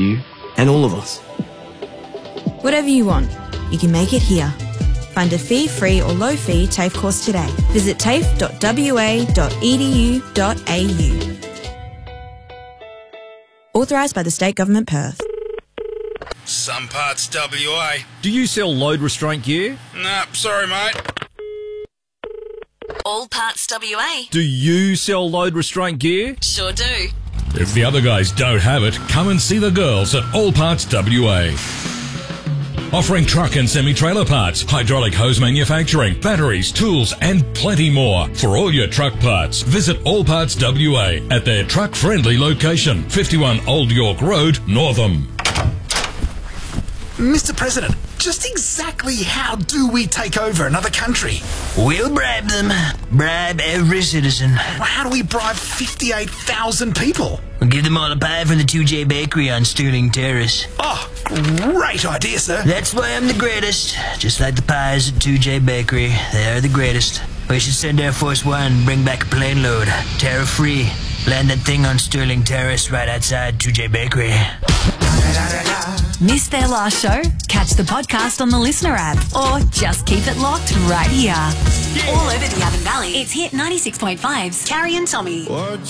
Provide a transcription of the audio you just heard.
you and all of us. Whatever you want, you can make it here. Find a fee-free or low-fee TAFE course today. Visit tafe.wa.edu.au. Authorised by the State Government, Perth. Some parts WA. Do you sell load restraint gear? Nah, sorry mate. All Parts WA. Do you sell load restraint gear? Sure do. If the other guys don't have it, come and see the girls at All Parts WA. Offering truck and semi-trailer parts, hydraulic hose manufacturing, batteries, tools and plenty more. For all your truck parts, visit All Parts WA at their truck-friendly location, 51 Old York Road, Northam. Mr. President, just exactly how do we take over another country? We'll bribe them. Bribe every citizen. How do we bribe 58,000 people? We'll give them all a pie from the 2J Bakery on Stirling Terrace. Oh, great idea, sir. That's why I'm the greatest. Just like the pies at 2J Bakery, they are the greatest. We should send Air Force One and bring back a plane load. Tariff-free. Land that thing on Stirling Terrace right outside 2J Bakery. Missed their last show? Catch the podcast on the Listener app or just keep it locked right here. All over the Avon Valley, it's Hit 96.5's Carrie and Tommy.